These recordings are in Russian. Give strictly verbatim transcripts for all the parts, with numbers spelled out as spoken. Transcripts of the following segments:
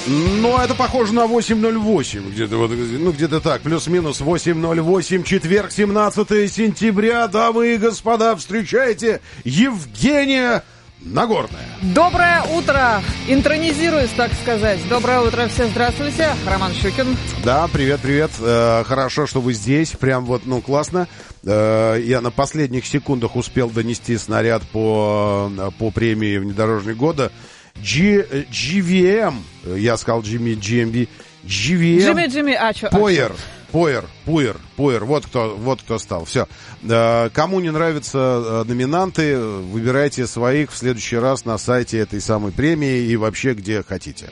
Ну, это похоже на восемь ноль восемь, где-то вот, ну, где-то так, плюс-минус восемь ноль восемь, четверг, семнадцатое сентября, дамы и господа, встречайте Евгения Нагорная. Доброе утро, интронизируюсь, так сказать. Доброе утро, все здравствуйте, Роман Щукин. Да, привет-привет, э, хорошо, что вы здесь, прям вот, ну, классно. Э, я на последних секундах успел донести снаряд по, по премии «Внедорожник года». G, джи ви эм, я сказал Джимми, джи эм би, джи ви эм, Джимми, Джимми, а чё? Пойер, Пойер, Пойер, Пойер, вот кто, вот кто стал, все. Кому не нравятся номинанты, выбирайте своих в следующий раз на сайте этой самой премии и вообще где хотите.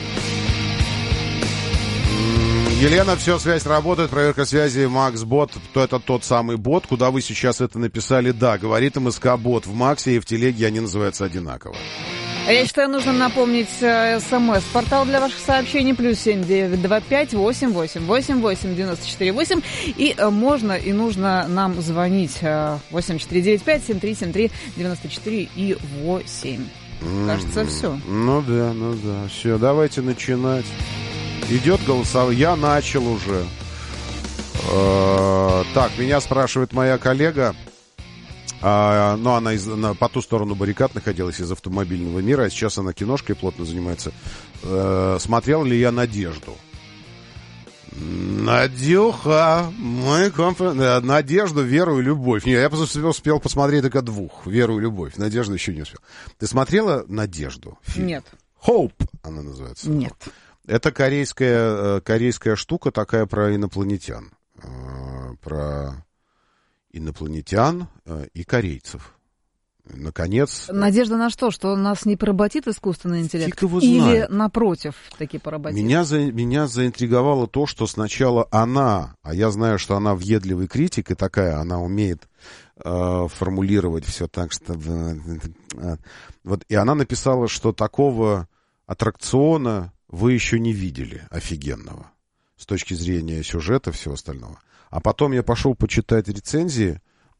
Елена, все, связь работает, проверка связи, Макс Бот, то это тот самый бот, куда вы сейчас это написали, да, говорит МСК Бот, в Максе и в Телеге они называются одинаково. Я считаю, нужно напомнить СМС. Портал для ваших сообщений плюс семь девять два пять восемь восемь восемь восемь девяносто четыре восемь. И можно и нужно нам звонить восемь четыре девять пять семь три семь три девяносто четыре и восемь. Кажется, все. Ну да, ну да. Все, давайте начинать. Идет голосование. Я начал уже. Так, меня спрашивает моя коллега. А, но она из, на, по ту сторону баррикад находилась из автомобильного мира, а сейчас она киношкой плотно занимается. Э, смотрел ли я «Надежду»? Надюха, мой комфорт... Надежду, веру и любовь. Не, я просто успел посмотреть только двух. Веру и любовь. Надежду еще не успел. Ты смотрела «Надежду»? Фильм? Нет. Hope она называется. Нет. Это корейская, корейская штука такая про инопланетян. Про... инопланетян э, и корейцев. Наконец... Надежда на что? Что нас не поработит искусственный интеллект? Фиг его Или, знает. напротив, таки поработит? Меня, за, меня заинтриговало то, что сначала она, а я знаю, что она въедливый критик и такая, она умеет э, формулировать все так, что... Э, вот, и она написала, что такого аттракциона вы еще не видели, офигенного, с точки зрения сюжета и всего остального. А потом я пошел почитать рецензии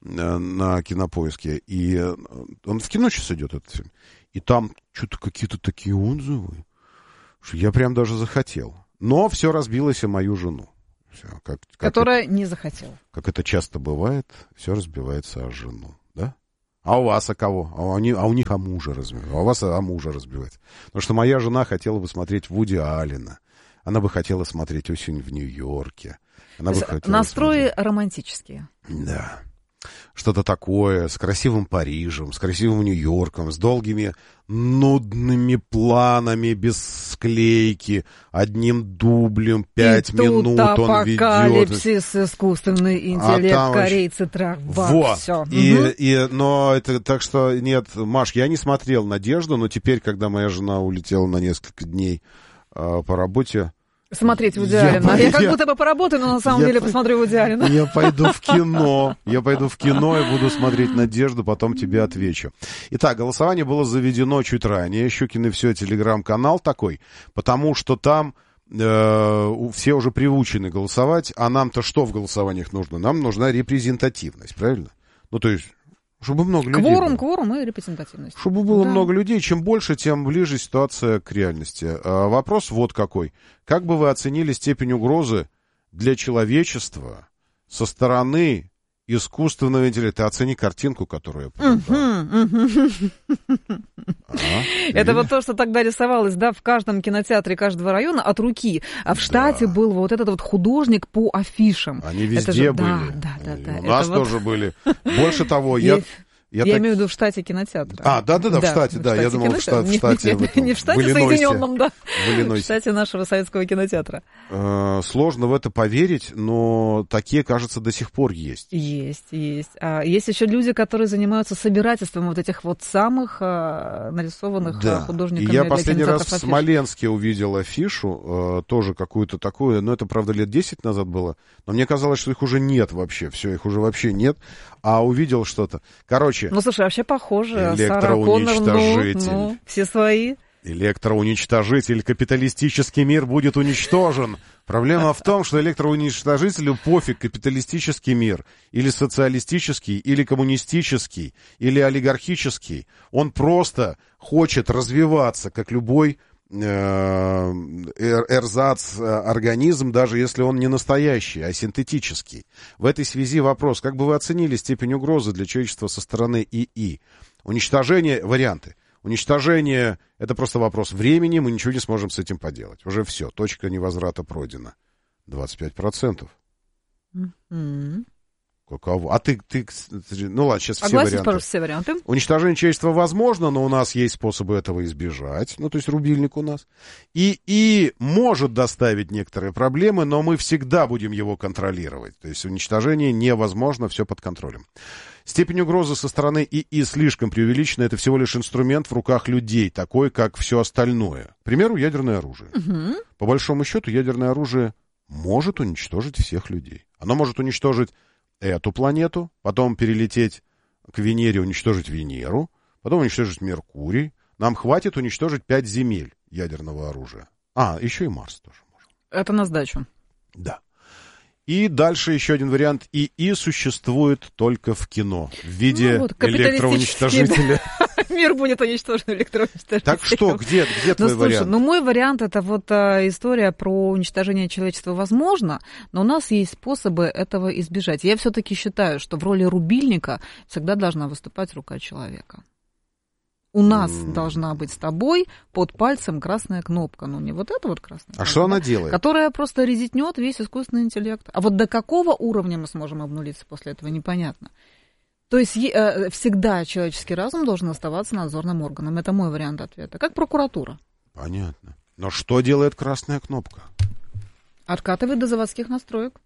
на Кинопоиске, и он в кино сейчас идет, этот фильм, и там что-то какие-то такие отзывы, что я прям даже захотел. Но все разбилось о мою жену. Все, как, как Которая это, не захотела. Как это часто бывает, все разбивается о жену, да? А у вас о кого? А, они, а у них о муже разбивается. А у вас о муже разбивается. Потому что моя жена хотела бы смотреть Вуди Аллена. Она бы хотела смотреть «Осень в Нью-Йорке». Она бы хотела настрои смотреть... романтические. Да. Что-то такое, с красивым Парижем, с красивым Нью-Йорком, с долгими нудными планами, без склейки, одним дублем, пять минут он ведет. Апокалипсис, искусственный интеллект, а корейцы, трах, вот. Все. И, угу. и, но это так что, нет, Маш, я не смотрел «Надежду», но теперь, когда моя жена улетела на несколько дней э, по работе, смотреть Вуди Аллена. Я, я как я, будто бы поработаю, но на самом я, деле посмотрю Вуди Аллена. Я пойду в кино. Я пойду в кино и буду смотреть «Надежду», потом тебе отвечу. Итак, голосование было заведено чуть ранее. Щукин и все, телеграм-канал такой, потому что там э, все уже приучены голосовать, а нам-то что в голосованиях нужно? Нам нужна репрезентативность, правильно? Ну, то есть... Чтобы много людей Кворум, было. кворум и репрезентативность. Чтобы было да. много людей. Чем больше, тем ближе ситуация к реальности. А вопрос вот какой. Как бы вы оценили степень угрозы для человечества со стороны искусственного интеллекта? Оцени картинку, которую я показал. Это вот то, что тогда рисовалось, да, в каждом кинотеатре каждого района от руки. А в штате был вот этот вот художник по афишам. Они везде были. Да, да, да. У нас тоже были. Больше того, я... Я, я так... имею в виду в штате кинотеатра. А, да-да-да, в штате, да. Я думал, в штате, в штате. Не, не, не в штате Соединенном, да. В штате нашего советского кинотеатра. Сложно в это поверить, но такие, кажется, до сих пор есть. Есть, есть. А есть еще люди, которые занимаются собирательством вот этих вот самых а, нарисованных да. художниками. И я последний раз в Смоленске увидел афишу, тоже какую-то такую, но это, правда, лет десять назад было, но мне казалось, что их уже нет вообще, все, их уже вообще нет, а увидел что-то. Короче, ну, слушай, вообще похоже. Электроуничтожитель. Ну, ну, все свои. Электроуничтожитель. Капиталистический мир будет уничтожен. Проблема в том, что электроуничтожителю пофиг, капиталистический мир. Или социалистический, или коммунистический, или олигархический. Он просто хочет развиваться, как любой эрзац организм, даже если он не настоящий, а синтетический. В этой связи вопрос, как бы вы оценили степень угрозы для человечества со стороны ИИ? Уничтожение, варианты. Уничтожение — это просто вопрос времени, мы ничего не сможем с этим поделать. Уже все, точка невозврата пройдена. двадцать пять процентов. Mm-hmm. Каково? А ты, ты, ну ладно, сейчас Согласен, все варианты. пожалуйста, все варианты. Уничтожение человечества возможно, но у нас есть способы этого избежать. Ну, то есть рубильник у нас. И, и может доставить некоторые проблемы, но мы всегда будем его контролировать. То есть уничтожение невозможно, все под контролем. Степень угрозы со стороны ИИ слишком преувеличена. Это всего лишь инструмент в руках людей, такой, как все остальное. К примеру, ядерное оружие. Угу. По большому счету, ядерное оружие может уничтожить всех людей. Оно может уничтожить эту планету, потом перелететь к Венере, уничтожить Венеру, потом уничтожить Меркурий. Нам хватит уничтожить пять земель ядерного оружия. А, еще и Марс тоже можно. Это на сдачу. Да. И дальше еще один вариант. ИИ существует только в кино в виде ну, вот, электроуничтожителя. Мир будет уничтожен электроуничтожителем. Так что, где, где твой ну, слушай, вариант? Ну, мой вариант — это вот а, история про уничтожение человечества возможно, но у нас есть способы этого избежать. Я все-таки считаю, что в роли рубильника всегда должна выступать рука человека. У нас mm. должна быть с тобой под пальцем красная кнопка. Ну, не вот эта вот красная кнопка. А что она делает? Которая просто резетнет весь искусственный интеллект. А вот до какого уровня мы сможем обнулиться после этого, непонятно. То есть э, всегда человеческий разум должен оставаться надзорным органом. Это мой вариант ответа. Как прокуратура. Понятно. Но что делает красная кнопка? Откатывает до заводских настроек.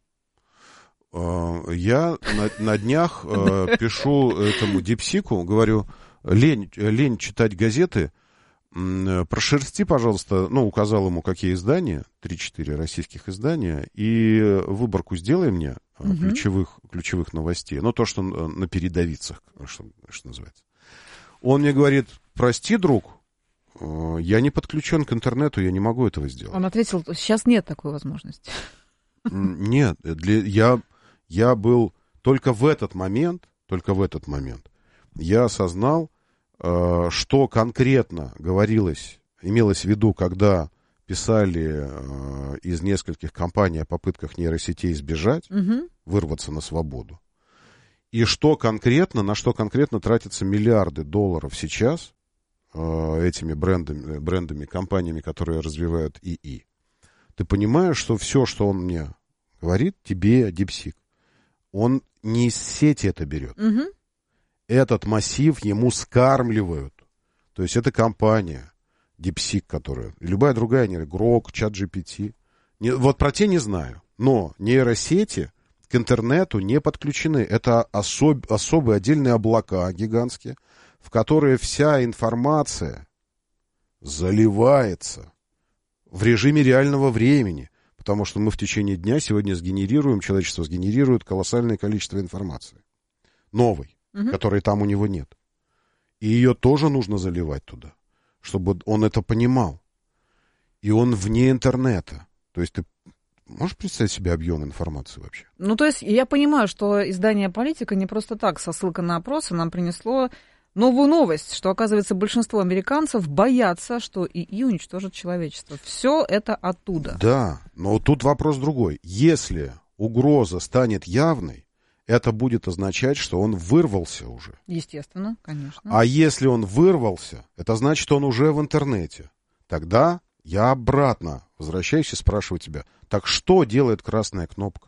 Я на, на днях э, пишу этому дипсику, говорю... Лень, лень читать газеты, прошерсти, пожалуйста, ну, указал ему, какие издания, три-четыре российских издания, и выборку сделай мне угу. ключевых, ключевых новостей, ну, то, что на передовицах, что, что называется. Он мне говорит: прости, друг, я не подключен к интернету, я не могу этого сделать. Он ответил: сейчас нет такой возможности. Нет, для, я, я был только в этот момент, только в этот момент я осознал, что конкретно говорилось, имелось в виду, когда писали э, из нескольких компаний о попытках нейросетей сбежать, угу. вырваться на свободу, и что конкретно, на что конкретно тратятся миллиарды долларов сейчас э, этими брендами, брендами, компаниями, которые развивают ИИ. Ты понимаешь, что все, что он мне говорит, тебе, дипсик, он не из сети это берет. Угу. Этот массив ему скармливают. То есть это компания DeepSeek, которая, и любая другая, Grok, ChatGPT. Не, вот про те не знаю. Но нейросети к интернету не подключены. Это особ, особые отдельные облака гигантские, в которые вся информация заливается в режиме реального времени. Потому что мы в течение дня сегодня сгенерируем, человечество сгенерирует колоссальное количество информации. Новой. Угу. Которой там у него нет. И ее тоже нужно заливать туда, чтобы он это понимал. И он вне интернета. То есть ты можешь представить себе объем информации вообще? Ну, то есть я понимаю, что издание «Политика» не просто так, со ссылкой на опросы, нам принесло новую новость, что, оказывается, большинство американцев боятся, что ИИ уничтожит человечество. Все это оттуда. Да, но тут вопрос другой. Если угроза станет явной, это будет означать, что он вырвался уже. Естественно, конечно. А если он вырвался, это значит, что он уже в интернете. Тогда я обратно возвращаюсь и спрашиваю тебя: так что делает красная кнопка?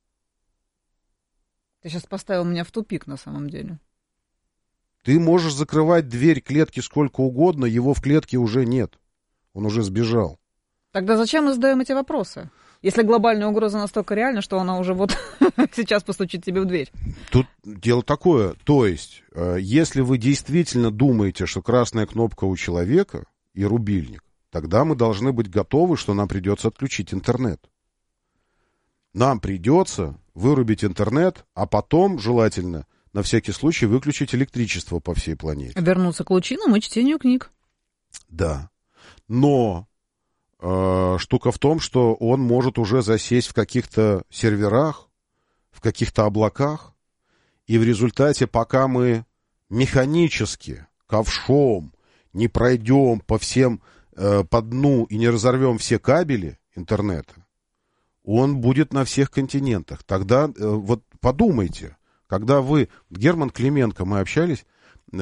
Ты сейчас поставил меня в тупик на самом деле. Ты можешь закрывать дверь клетки сколько угодно, его в клетке уже нет. Он уже сбежал. Тогда зачем мы задаем эти вопросы? Если глобальная угроза настолько реальна, что она уже вот сейчас постучит тебе в дверь. Тут дело такое. То есть, если вы действительно думаете, что красная кнопка у человека и рубильник, тогда мы должны быть готовы, что нам придется отключить интернет. Нам придется вырубить интернет, а потом, желательно, на всякий случай, выключить электричество по всей планете. Вернуться к лучинам и чтению книг. Да. Но... штука в том, что он может уже засесть в каких-то серверах, в каких-то облаках, и в результате, пока мы механически, ковшом, не пройдем по всем э, по дну и не разорвем все кабели интернета, он будет на всех континентах. Тогда э, вот подумайте, когда вы... Герман Клименко, мы общались э,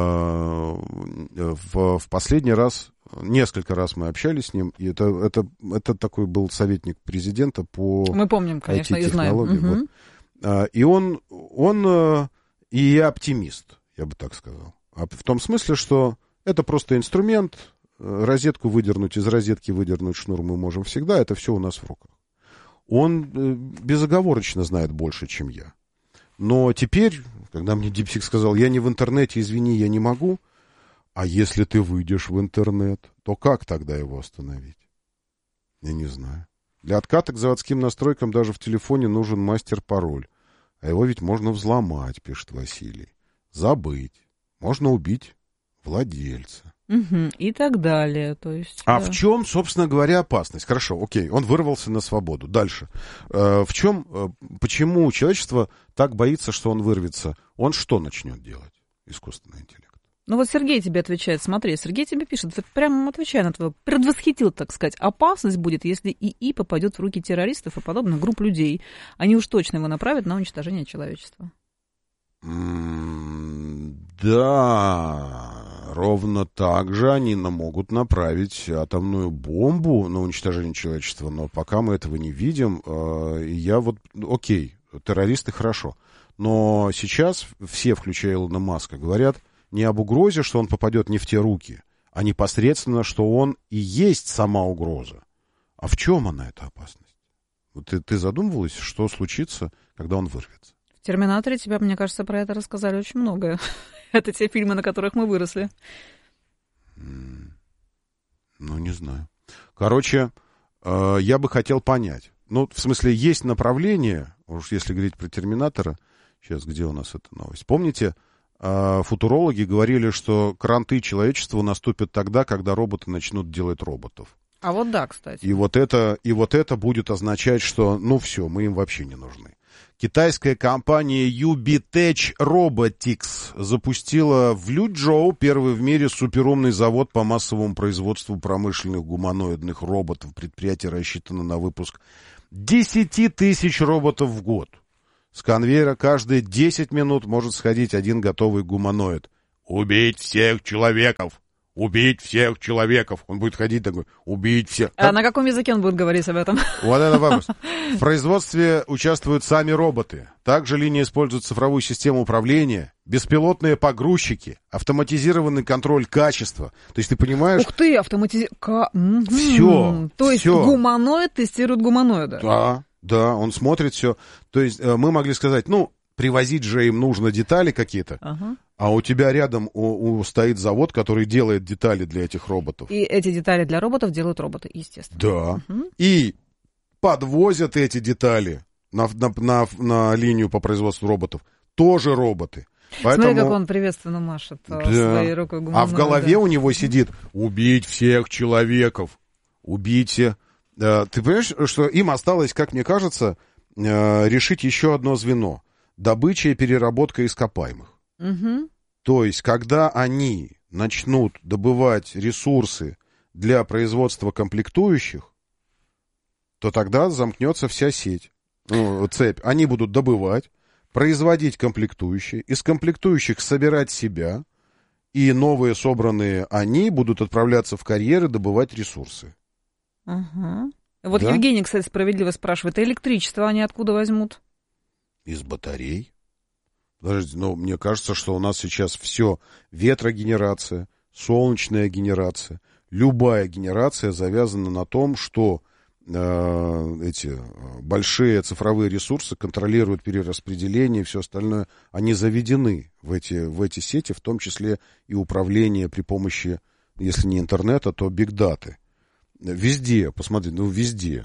в, в последний раз, несколько раз мы общались с ним, и это, это, это такой был советник президента по... Мы помним, конечно, и знаем. Угу. Вот. А, и он, он и оптимист, я бы так сказал. В том смысле, что это просто инструмент, розетку выдернуть, из розетки выдернуть шнур мы можем всегда, это все у нас в руках. Он безоговорочно знает больше, чем я. Но теперь, когда мне Дипсик сказал, я не в интернете, извини, я не могу, а если ты выйдешь в интернет, то как тогда его остановить? Я не знаю. Для отката к заводским настройкам даже в телефоне нужен мастер-пароль. А его ведь можно взломать, пишет Василий. Забыть. Можно убить владельца. Угу, и так далее. То есть, а да. в чем, собственно говоря, опасность? Хорошо, окей, он вырвался на свободу. Дальше. Э, в чем, э, почему человечество так боится, что он вырвется? Он что начнет делать, искусственный интеллект? Ну вот Сергей тебе отвечает, смотри, Сергей тебе пишет, ты прямо отвечай на твой, предвосхитил, так сказать, опасность будет, если ИИ попадет в руки террористов и подобных групп людей. Они уж точно его направят на уничтожение человечества. Да, ровно так же они могут направить атомную бомбу на уничтожение человечества, но пока мы этого не видим, я вот, окей, террористы хорошо, но сейчас все, включая Илона Маска, говорят не об угрозе, что он попадет не в те руки, а непосредственно, что он и есть сама угроза. А в чем она, эта опасность? Вот ты, ты задумывалась, что случится, когда он вырвется? В «Терминаторе» тебя, мне кажется, про это рассказали очень много. Это те фильмы, на которых мы выросли. Ну, не знаю. Короче, э, я бы хотел понять. Ну, в смысле, есть направление, уж если говорить про «Терминатора», сейчас, где у нас эта новость? Помните, э, футурологи говорили, что кранты человечеству наступят тогда, когда роботы начнут делать роботов. А вот да, кстати. И вот это, и вот это будет означать, что, ну, все, мы им вообще не нужны. Китайская компания Юбитech Robotics запустила в Лючжоу первый в мире суперумный завод по массовому производству промышленных гуманоидных роботов. Предприятие рассчитано на выпуск десять тысяч роботов в год. С конвейера каждые десять минут может сходить один готовый гуманоид. «Убить всех человеков! Убить всех человеков!» Он будет ходить такой, убить всех. А на каком языке он будет говорить об этом? Вот это вопрос. В производстве участвуют сами роботы. Также линия использует цифровую систему управления, беспилотные погрузчики, автоматизированный контроль качества. То есть ты понимаешь... Ух ты, автоматизированный... Все. То есть все. Гуманоид тестирует гуманоида. Да, да, он смотрит все. То есть мы могли сказать, ну, привозить же им нужно детали какие-то. Ага. А у тебя рядом у, у, стоит завод, который делает детали для этих роботов. И эти детали для роботов делают роботы, естественно. Да. Угу. И подвозят эти детали на, на, на, на линию по производству роботов тоже роботы. Поэтому... Смотри, как он приветственно машет да. своей рукой гуманоида. А в голове у него сидит «убить всех человеков». Убейте. Ты понимаешь, что им осталось, как мне кажется, решить еще одно звено. Добыча и переработка ископаемых. Угу. То есть, когда они начнут добывать ресурсы для производства комплектующих, то тогда замкнется вся сеть, ну, цепь. Они будут добывать, производить комплектующие, из комплектующих собирать себя, и новые собранные они будут отправляться в карьеры добывать ресурсы. Угу. Вот да? Евгений, кстати, справедливо спрашивает, а электричество они откуда возьмут? Из батарей. Подождите, но мне кажется, что у нас сейчас все ветрогенерация, солнечная генерация, любая генерация завязана на том, что э, эти большие цифровые ресурсы контролируют перераспределение и все остальное. Они заведены в эти, в эти сети, в том числе и управление при помощи, если не интернета, то бигдаты. Везде, посмотрите, ну везде.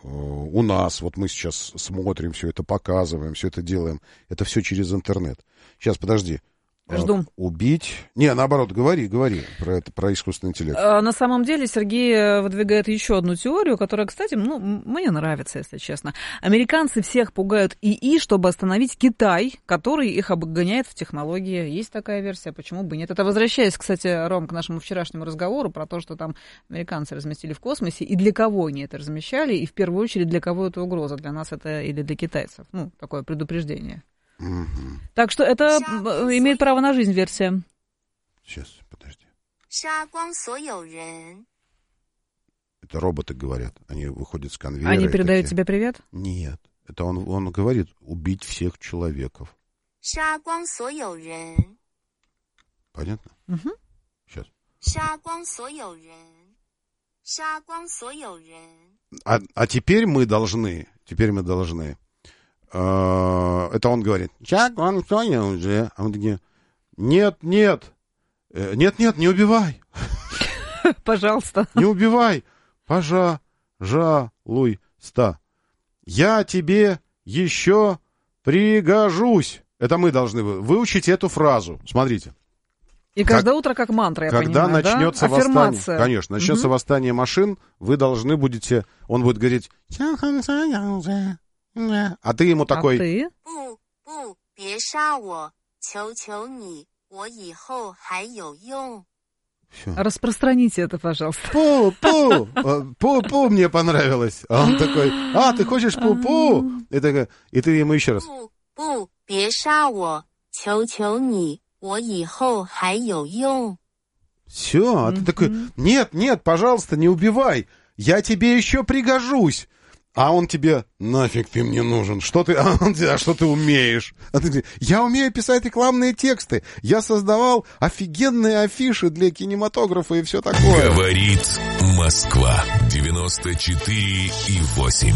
У нас, вот мы сейчас смотрим, все это показываем, все это делаем. Это все через интернет. Сейчас, подожди. Жду. Убить. Не, наоборот, говори, говори про это, про искусственный интеллект. На самом деле Сергей выдвигает еще одну теорию, которая, кстати, ну, мне нравится, если честно. Американцы всех пугают ИИ, чтобы остановить Китай, который их обгоняет в технологии. Есть такая версия, почему бы нет? Это возвращаясь, кстати, Ром, к нашему вчерашнему разговору про то, что там американцы разместили в космосе, и для кого они это размещали, и в первую очередь для кого это угроза, для нас это или для китайцев. Ну, такое предупреждение. Угу. Так что это имеет право на жизнь версия. Сейчас, подожди. Это роботы говорят. Они выходят с конвейера. Они передают такие... тебе привет? Нет. Это он, он говорит убить всех человеков. Понятно? Угу. Сейчас. А, а теперь мы должны, теперь мы должны... Это он говорит. А мы такие, нет, нет, нет, нет, не убивай. Пожалуйста. Не убивай. Пожалуйста. Я тебе еще пригожусь. Это мы должны выучить эту фразу. Смотрите. И каждое как, утро как мантра, я когда понимаю, начнется да? восстание, конечно, начнется угу. восстание машин, вы должны будете, он будет говорить... А ты ему такой... А ты? Всё. Распространите это, пожалуйста. Пу-пу, пу-пу мне понравилось. А он такой, а, ты хочешь пу-пу? И, такой, и ты ему еще раз. Пу-пу, беша-во, чоу-чоу-ни, во ихоу хай йоу йоу. Все, а ты такой, нет, нет, пожалуйста, не убивай, я тебе еще пригожусь. А он тебе, нафиг ты мне нужен, что ты, а, он, а что ты умеешь? А ты, я умею писать рекламные тексты, я создавал офигенные афиши для кинематографа и все такое. Говорит Москва, девяносто четыре и восемь.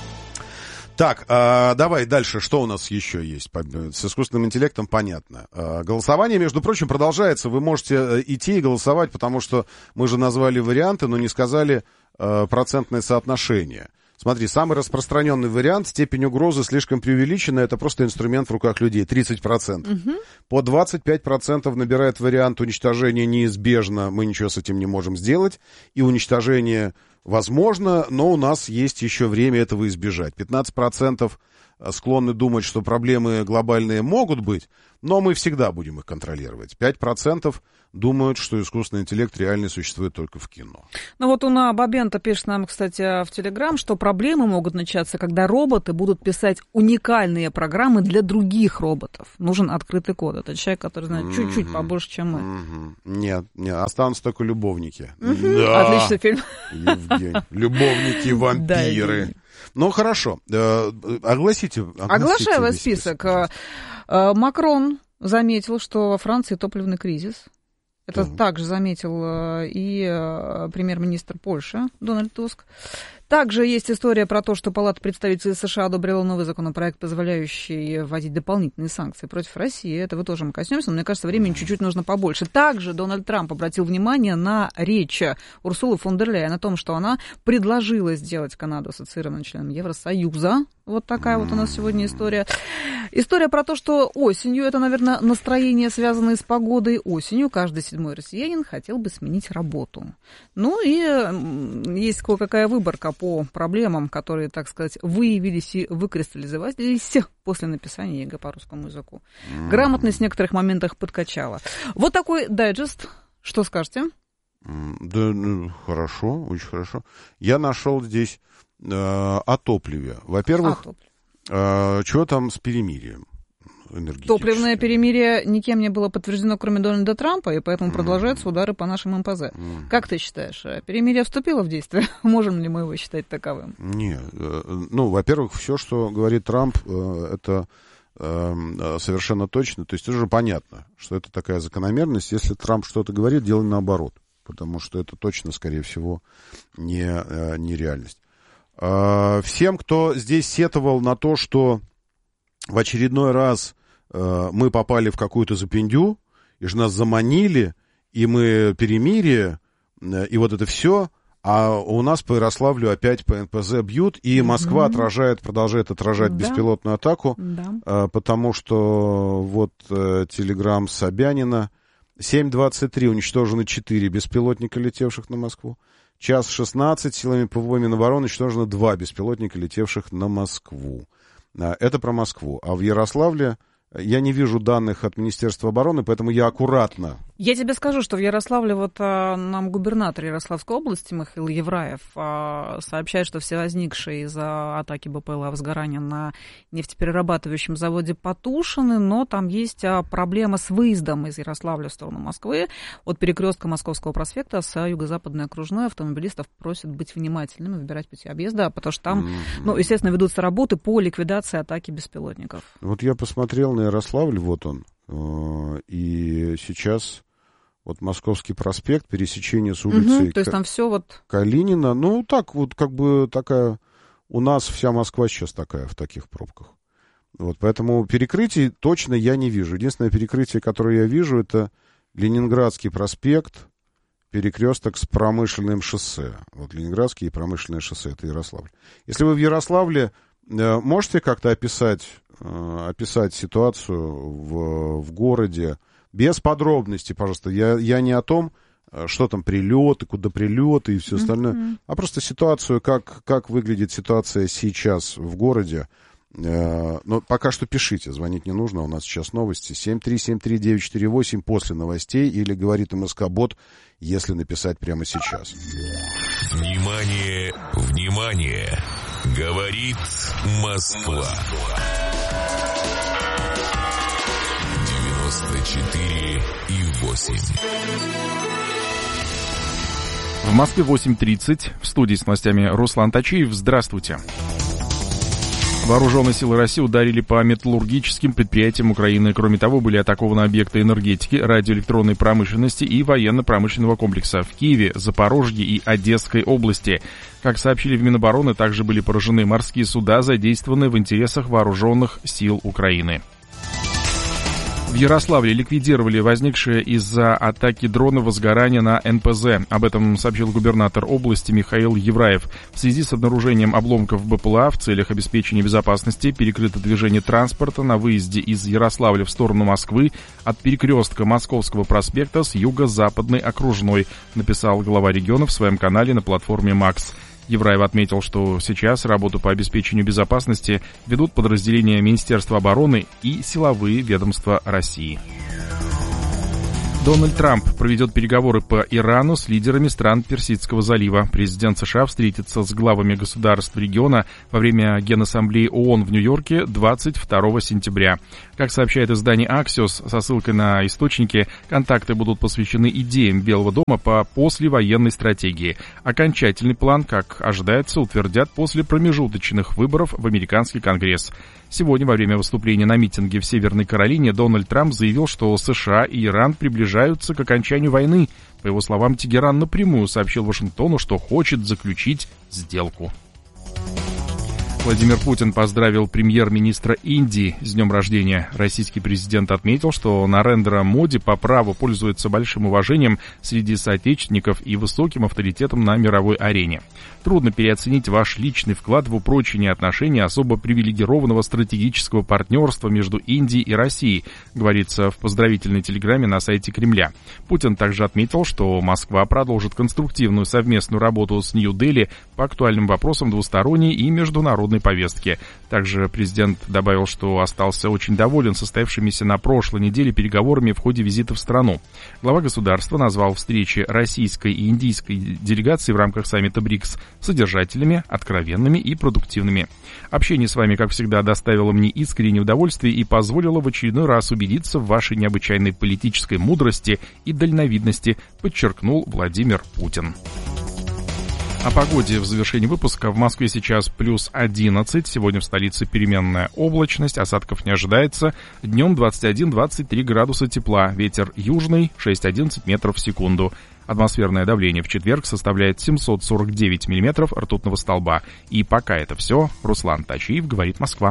Так, э, давай дальше, что у нас еще есть? С искусственным интеллектом понятно. Э, голосование, между прочим, продолжается. Вы можете идти и голосовать, потому что мы же назвали варианты, но не сказали э, процентное соотношение. Смотри, самый распространенный вариант, степень угрозы слишком преувеличена, это просто инструмент в руках людей, тридцать процентов. Угу. По двадцать пять процентов набирает вариант уничтожения неизбежно, мы ничего с этим не можем сделать, и уничтожение возможно, но у нас есть еще время этого избежать. пятнадцать процентов склонны думать, что проблемы глобальные могут быть, но мы всегда будем их контролировать. пять процентов думают, что искусственный интеллект реально существует только в кино. Ну вот Уна Бабента пишет нам, кстати, в Телеграм, что проблемы могут начаться, когда роботы будут писать уникальные программы для других роботов. Нужен открытый код. Это человек, который знает mm-hmm. чуть-чуть побольше, чем мы. Mm-hmm. Нет, нет, останутся только любовники. Mm-hmm. Да. Отличный фильм. Евгений. Любовники-вампиры. Ну, хорошо. Огласите. Оглашаю ваш список. Макрон заметил, что во Франции топливный кризис. Это да. также заметил и премьер-министр Польши Дональд Туск. Также есть история про то, что Палата представителей США одобрила новый законопроект, позволяющий вводить дополнительные санкции против России. Этого тоже мы коснемся, но мне кажется, времени чуть-чуть нужно побольше. Также Дональд Трамп обратил внимание на речь Урсулы фон дер Ляйен о том, что она предложила сделать Канаду ассоциированным членом Евросоюза. Вот такая вот у нас сегодня история. История про то, что осенью, это, наверное, настроение, связанное с погодой, осенью каждый седьмой россиянин хотел бы сменить работу. Ну и есть кое-какая выборка по проблемам, которые, так сказать, выявились и выкристаллизовались после написания ЕГЭ по русскому языку. Грамотность в некоторых моментах подкачала. Вот такой дайджест. Что скажете? Да, ну, хорошо, очень хорошо. Я нашел здесь э, о топливе. Во-первых, э, что там с перемирием? Топливное перемирие никем не было подтверждено, кроме Дональда Трампа, и поэтому mm-hmm. продолжаются удары по нашим эм пэ зэ. Mm-hmm. Как ты считаешь, перемирие вступило в действие? Можем ли мы его считать таковым? Нет. Ну, во-первых, все, что говорит Трамп, это совершенно точно. То есть уже понятно, что это такая закономерность. Если Трамп что-то говорит, делай наоборот, потому что это точно, скорее всего, не, не реальность. Всем, кто здесь сетовал на то, что в очередной раз э, мы попали в какую-то запиндю, и же нас заманили, и мы перемирие, э, и вот это все, А у нас по Ярославлю опять по эн пэ зэ бьют, и Москва mm-hmm. отражает, продолжает отражать да. беспилотную атаку, да. потому что вот телеграм Собянина. семь двадцать три уничтожены четыре беспилотника, летевших на Москву. Час шестнадцать силами ПВО Минобороны уничтожено два беспилотника, летевших на Москву. Это про Москву. А в Ярославле я не вижу данных от Министерства обороны, поэтому я аккуратно. Я тебе скажу, что в Ярославле вот а, нам губернатор Ярославской области Михаил Евраев а, сообщает, что все возникшие из-за атаки БПЛА возгорания на нефтеперерабатывающем заводе потушены, но там есть а, проблема с выездом из Ярославля в сторону Москвы. От перекрестка Московского проспекта с юго-западной окружной автомобилистов просят быть внимательными, выбирать пути объезда, потому что там, mm-hmm. ну, естественно, ведутся работы по ликвидации атаки беспилотников. Вот я посмотрел на Ярославль, вот он, и сейчас... Вот Московский проспект, пересечение с улицей угу, то есть там все вот... Калинина. Ну, так вот, как бы такая... У нас вся Москва сейчас такая, в таких пробках. Вот, поэтому перекрытий точно я не вижу. Единственное перекрытие, которое я вижу, это Ленинградский проспект, перекресток с Промышленным шоссе. Вот Ленинградский и Промышленное шоссе, это Ярославль. Если вы в Ярославле, можете как-то описать, описать ситуацию в, в городе, без подробностей, пожалуйста. Я, я не о том, что там прилеты, куда прилеты и все остальное, mm-hmm. а просто ситуацию, как, как выглядит ситуация сейчас в городе. Э, но пока что пишите, звонить не нужно, у нас сейчас новости. семь три семь три девять четыре восемь после новостей или говорит МСК-бот, если написать прямо сейчас. Внимание, внимание! Говорит Москва. четыре и восемь. В Москве восемь тридцать. В студии с новостями Руслан Тачиев. Здравствуйте. Вооруженные силы России ударили по металлургическим предприятиям Украины. Кроме того, были атакованы объекты энергетики, радиоэлектронной промышленности и военно-промышленного комплекса в Киеве, Запорожье и Одесской области. Как сообщили в Минобороны, также были поражены морские суда, задействованные в интересах вооруженных сил Украины. В Ярославле ликвидировали возникшее из-за атаки дрона возгорание на эн пэ зэ. Об этом сообщил губернатор области Михаил Евраев. В связи с обнаружением обломков БПЛА в целях обеспечения безопасности перекрыто движение транспорта на выезде из Ярославля в сторону Москвы от перекрестка Московского проспекта с юго-западной окружной, написал глава региона в своем канале на платформе «Макс». Евраев отметил, что сейчас работу по обеспечению безопасности ведут подразделения Министерства обороны и силовые ведомства России. Дональд Трамп проведет переговоры по Ирану с лидерами стран Персидского залива. Президент США встретится с главами государств региона во время Генассамблеи ООН в Нью-Йорке двадцать второго сентября. Как сообщает издание Axios со ссылкой на источники, контакты будут посвящены идеям Белого дома по послевоенной стратегии. Окончательный план, как ожидается, утвердят после промежуточных выборов в американский Конгресс. Сегодня во время выступления на митинге в Северной Каролине Дональд Трамп заявил, что США и Иран приближаются к окончанию войны. По его словам, Тегеран напрямую сообщил Вашингтону, что хочет заключить сделку. Владимир Путин поздравил премьер-министра Индии с днем рождения. Российский президент отметил, что Нарендра Моди по праву пользуется большим уважением среди соотечественников и высоким авторитетом на мировой арене. Трудно переоценить ваш личный вклад в упрочение отношений особо привилегированного стратегического партнерства между Индией и Россией, говорится в поздравительной телеграмме на сайте Кремля. Путин также отметил, что Москва продолжит конструктивную совместную работу с Нью-Дели по актуальным вопросам двусторонней и международной повестки. Также президент добавил, что остался очень доволен состоявшимися на прошлой неделе переговорами в ходе визита в страну. Глава государства назвал встречи российской и индийской делегаций в рамках саммита БРИКС содержательными, откровенными и продуктивными. Общение с вами, как всегда, доставило мне искреннее удовольствие и позволило в очередной раз убедиться в вашей необычайной политической мудрости и дальновидности, подчеркнул Владимир Путин. О погоде в завершении выпуска. В Москве сейчас плюс одиннадцать. Сегодня в столице переменная облачность. Осадков не ожидается. Днем двадцать один - двадцать три градуса тепла. Ветер южный шесть - одиннадцать метров в секунду. Атмосферное давление в четверг составляет семьсот сорок девять миллиметров ртутного столба. И пока это все. Руслан Тачиев, говорит Москва.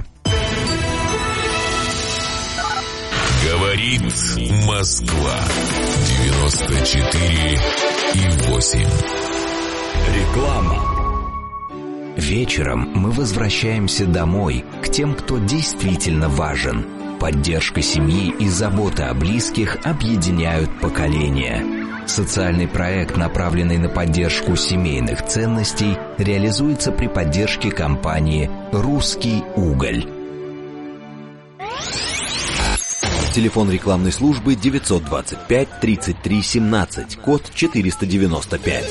Говорит Москва. девяносто четыре и восемь. Реклама. Вечером мы возвращаемся домой, к тем, кто действительно важен. Поддержка семьи и забота о близких объединяют поколения. Социальный проект, направленный на поддержку семейных ценностей, реализуется при поддержке компании «Русский уголь». Телефон рекламной службы девятьсот двадцать пять тридцать три семнадцать, код четыреста девяносто пять.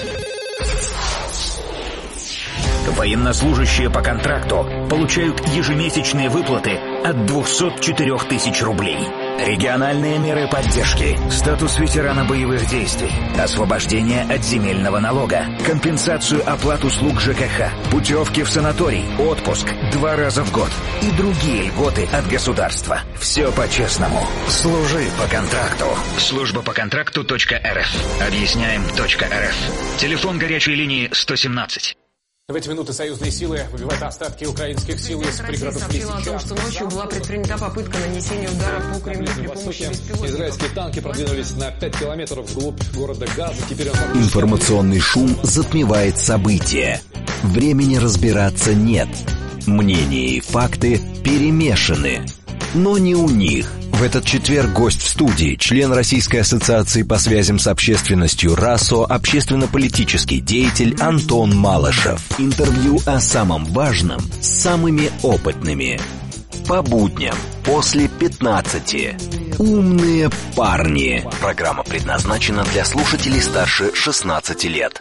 Военнослужащие по контракту получают ежемесячные выплаты от двухсот четырёх тысяч рублей. Региональные меры поддержки, статус ветерана боевых действий, освобождение от земельного налога, компенсацию оплат услуг ЖКХ, путевки в санаторий, отпуск два раза в год и другие льготы от государства. Все по-честному. Служи по контракту. Служба по контракту точка эр эф. Объясняем точка эр эф. Телефон горячей линии сто семнадцать. В эти минуты союзные силы выбивают остатки украинских сил из пригородов Лисича. о том, что ночью была предпринята попытка нанесения удара по Кремлю при помощи беспилотников. Израильские танки продвинулись на пять километров вглубь города Газа. Теперь он... Информационный шум затмевает события. Времени разбираться нет. Мнения и факты перемешаны. Но не у них. В этот четверг гость в студии, член Российской ассоциации по связям с общественностью РАСО, общественно-политический деятель Антон Малышев. Интервью о самом важном с самыми опытными. По будням после пятнадцати. Умные парни. Программа предназначена для слушателей старше шестнадцати лет.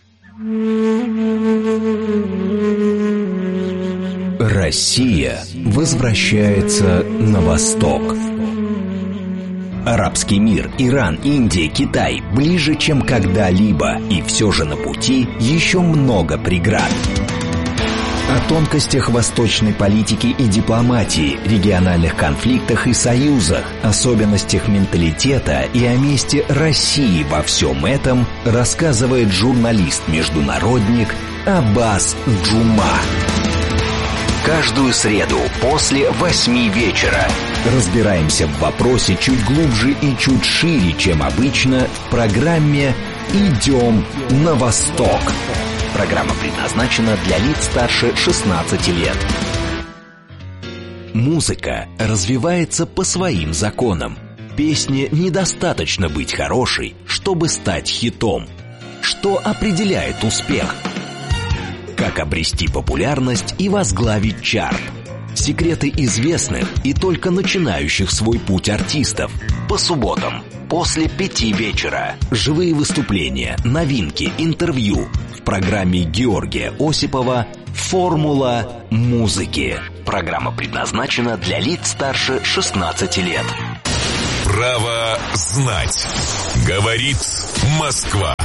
Россия возвращается на восток. Арабский мир, Иран, Индия, Китай ближе, чем когда-либо, и все же на пути еще много преград. О тонкостях восточной политики и дипломатии, региональных конфликтах и союзах, особенностях менталитета и о месте России во всем этом рассказывает журналист-международник Аббас Джума. Каждую среду после восьми вечера разбираемся в вопросе чуть глубже и чуть шире, чем обычно, в программе «Идем на восток». Программа предназначена для лиц старше шестнадцати лет. Музыка развивается по своим законам. Песне недостаточно быть хорошей, чтобы стать хитом. Что определяет успех? Как обрести популярность и возглавить чарт? Секреты известных и только начинающих свой путь артистов. По субботам после пяти вечера. Живые выступления, новинки, интервью. В программе Георгия Осипова «Формула музыки». Программа предназначена для лиц старше шестнадцати лет. Право знать. Говорит Москва.